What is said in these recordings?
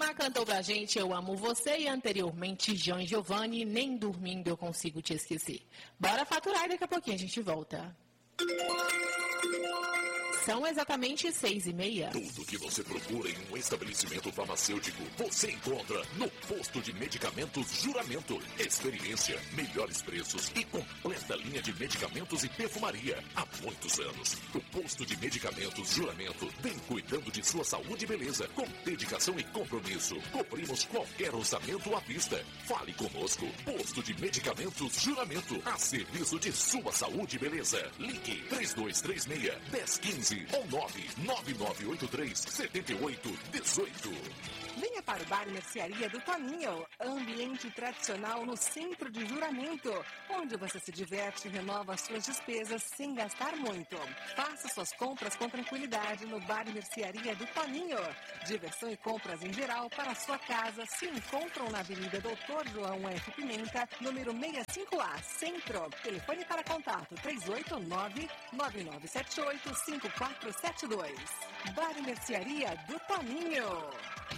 Luna cantou pra gente Eu Amo Você e anteriormente Jean Giovanni, Nem Dormindo Eu Consigo Te Esquecer. Bora faturar e daqui a pouquinho a gente volta. São exatamente 6h30. Tudo que você procura em um estabelecimento farmacêutico, você encontra no Posto de Medicamentos Juramento. Experiência, melhores preços e completa linha de medicamentos e perfumaria. Há muitos anos, o Posto de Medicamentos Juramento vem cuidando de sua saúde e beleza. Com dedicação e compromisso, cobrimos qualquer orçamento à vista. Fale conosco. Posto de Medicamentos Juramento, a serviço de sua saúde e beleza. Ligue 3236-1015 ou 99983-7818. Venha para o Bar Mercearia do Toninho, ambiente tradicional no centro de Juramento, onde você se diverte e renova suas despesas sem gastar muito. Faça suas compras com tranquilidade no Bar Mercearia do Toninho. Diversão e compras em geral para a sua casa se encontram na Avenida Doutor João F. Pimenta, número 65A, Centro. Telefone para contato 389-9978-5472. Bar Mercearia do Toninho.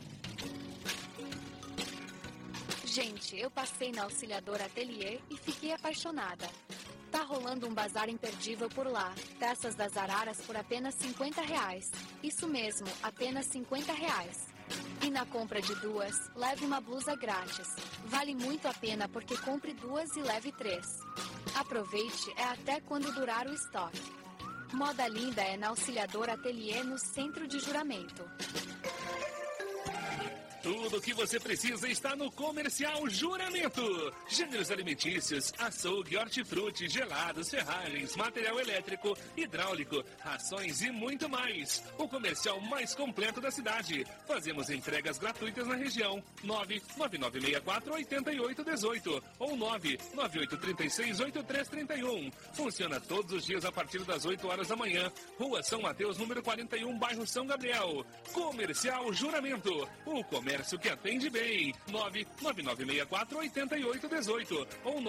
Gente, eu passei na Auxiliadora Atelier e fiquei apaixonada. Tá rolando um bazar imperdível por lá. Peças das araras por apenas R$50. Isso mesmo, apenas R$50. E na compra de 2, leve uma blusa grátis. Vale muito a pena porque compre 2 e leve 3. Aproveite, é até quando durar o estoque. Moda linda é na Auxiliadora Atelier no Centro de Juramento. Tudo o que você precisa está no Comercial Juramento. Gêneros alimentícios, açougue, hortifruti, gelados, ferragens, material elétrico, hidráulico, rações e muito mais. O comercial mais completo da cidade. Fazemos entregas gratuitas na região. 99964-8818 ou 99836-8331. Funciona todos os dias a partir das 8 horas da manhã. Rua São Mateus, número 41, bairro São Gabriel. Comercial Juramento. O comércio que atende bem. 99964-8818 ou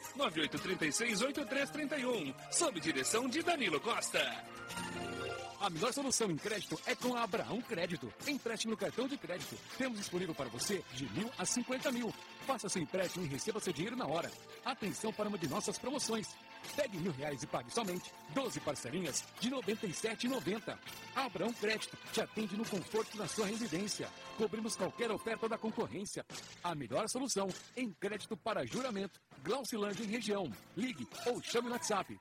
99836-8331. Sob direção de Danilo Costa. A melhor solução em crédito é com a Abraão Crédito. Empréstimo no cartão de crédito. Temos disponível para você de 1.000 a 50.000. Faça seu empréstimo e receba seu dinheiro na hora. Atenção para uma de nossas promoções. Pegue R$1.000 e pague somente 12 parcelinhas de R$ 97,90. A Abraão Crédito te atende no conforto da sua residência. Cobrimos qualquer oferta da concorrência. A melhor solução em crédito para juramento. Glaucilândia em região. Ligue ou chame no WhatsApp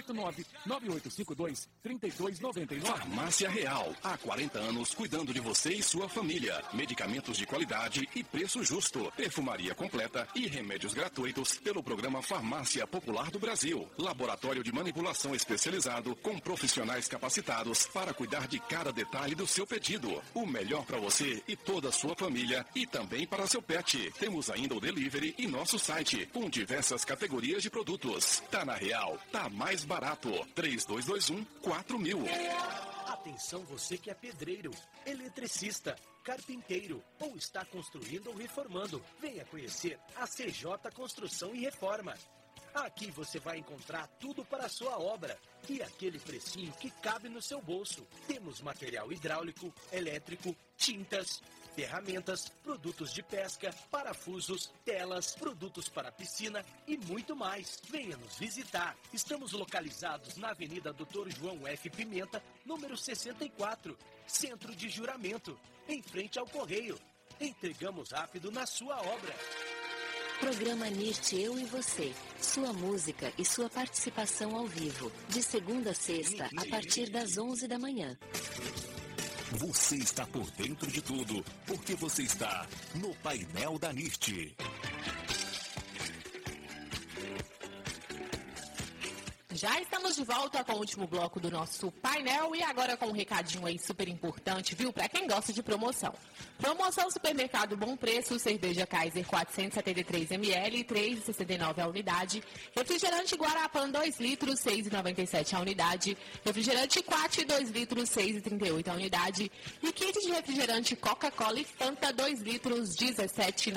389-9852-3299. Farmácia Real. Há 40 anos cuidando de você e sua família. Medicamentos de qualidade e preço justo. Perfumaria completa e remédios gratuitos pelo programa Farmácia Popular do Brasil. Laboratório de manipulação especializado com profissionais capacitados para cuidar de cada detalhe do seu pedido. O melhor para você e toda a sua família e também para seu pet. Temos ainda o delivery e nosso site com diversas categorias de produtos. Tá na Real, tá mais barato. 3221-4000. Atenção você que é pedreiro, eletricista, carpinteiro ou está construindo ou reformando. Venha conhecer a CJ Construção e Reforma. Aqui você vai encontrar tudo para a sua obra e aquele precinho que cabe no seu bolso. Temos material hidráulico, elétrico, tintas, ferramentas, produtos de pesca, parafusos, telas, produtos para piscina e muito mais. Venha nos visitar. Estamos localizados na Avenida Doutor João F. Pimenta, número 64, Centro de Juramento, em frente ao Correio. Entregamos rápido na sua obra. Programa NIRT Eu e Você. Sua música e sua participação ao vivo. De segunda a sexta, a partir das 11 da manhã. Você está por dentro de tudo, porque você está no painel da NIRT. Já estamos de volta com o último bloco do nosso painel e agora com um recadinho aí super importante, viu? Para quem gosta de promoção. Promoção Supermercado Bom Preço, cerveja Kaiser 473ml, 3,69 a unidade. Refrigerante Guarapã 2 litros, 6,97 a unidade. Refrigerante Quat 2 litros, 6,38 a unidade. E kit de refrigerante Coca-Cola e Fanta 2 litros,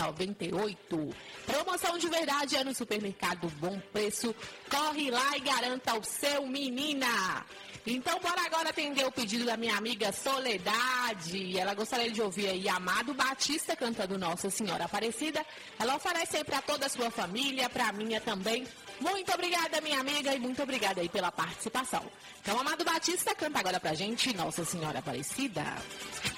17,98. Promoção de verdade é no Supermercado Bom Preço. Corre lá e garante canta o seu Menina. Então, bora agora atender o pedido da minha amiga Soledade. Ela gostaria de ouvir aí Amado Batista cantando Nossa Senhora Aparecida. Ela oferece aí para toda a sua família, para a minha também. Muito obrigada, minha amiga, e muito obrigada aí pela participação. Então, Amado Batista canta agora pra gente Nossa Senhora Aparecida.